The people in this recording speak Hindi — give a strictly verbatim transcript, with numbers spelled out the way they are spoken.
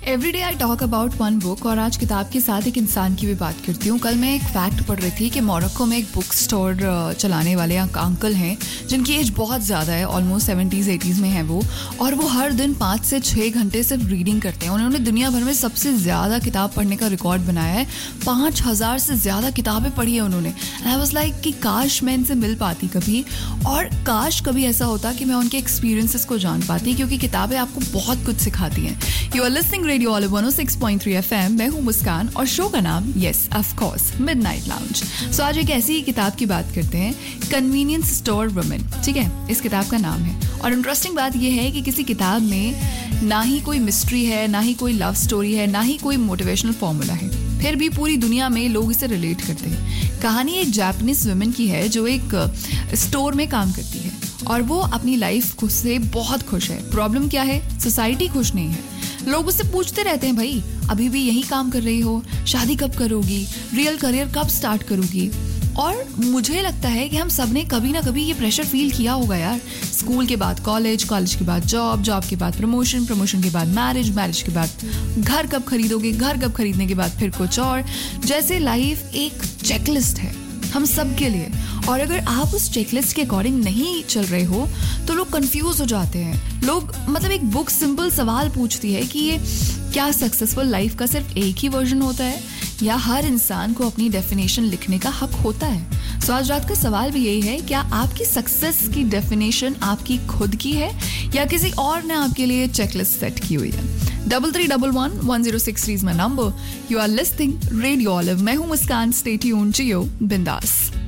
Every day I talk about one book और आज किताब के साथ एक इंसान की भी बात करती हूँ. कल मैं एक फैक्ट पढ़ रही थी कि मोरक्को में एक बुक स्टोर चलाने वाले अंकल हैं जिनकी एज बहुत ज़्यादा है, ऑलमोस्ट सेवेंटीज़ एटीज़ में है वो, और वो हर दिन पाँच से छः घंटे सिर्फ रीडिंग करते हैं. उन्होंने दुनिया भर में सबसे ज़्यादा किताब पढ़ने का रिकॉर्ड बनाया है. पाँच हज़ार से ज़्यादा किताबें पढ़ी है उन्होंने. एंड आई वाज लाइक कि काश मैं इनसे मिल पाती कभी, और काश कभी ऐसा होता कि मैं उनके एक्सपीरियंसेस को जान पाती, क्योंकि किताबें आपको बहुत कुछ सिखाती हैं. You are listening radio olive one O six point three F M. मैं हूँ मुस्कान और शो का नाम yes of course midnight lounge. सो आज एक ऐसी ही किताब की बात करते हैं, कन्वीनियंस स्टोर वुमेन. ठीक है, इस किताब का नाम है. और इंटरेस्टिंग बात यह है कि किसी किताब में ना ही कोई मिस्ट्री है, ना ही कोई लव स्टोरी है, ना ही कोई मोटिवेशनल फॉर्मूला है, फिर भी पूरी दुनिया में लोग इसे रिलेट करते हैं. कहानी एक जापानीज वुमेन की है जो एक स्टोर में काम करती है और वो अपनी लाइफ से बहुत खुश है. प्रॉब्लम क्या है? सोसाइटी खुश नहीं है. लोग उससे पूछते रहते हैं, भाई अभी भी यही काम कर रही हो, शादी कब करोगी, रियल करियर कब स्टार्ट करोगी. और मुझे लगता है कि हम सब ने कभी ना कभी ये प्रेशर फील किया होगा यार. स्कूल के बाद कॉलेज, कॉलेज के बाद जॉब, जॉब के बाद प्रमोशन, प्रमोशन के बाद मैरिज, मैरिज के बाद घर कब खरीदोगे, घर कब खरीदने के बाद फिर कुछ और. जैसे लाइफ एक चेकलिस्ट है हम सब के लिए, और अगर आप उस चेकलिस्ट के अकॉर्डिंग नहीं चल रहे हो तो लोग कंफ्यूज हो जाते हैं. लोग मतलब एक बुक सिंपल सवाल पूछती है कि ये क्या सक्सेसफुल लाइफ का सिर्फ एक ही वर्जन होता है, या हर इंसान को अपनी डेफिनेशन लिखने का हक होता है. सो आज रात का सवाल भी यही है, क्या आपकी सक्सेस की डेफिनेशन आपकी खुद की है या किसी और ने आपके लिए चेकलिस्ट सेट की हुई है. Double three double one one zero six three is my number. You are listening radio olive. मैं हूँ मुस्कान. स्टे ट्यून्ड, जियो बिंदास.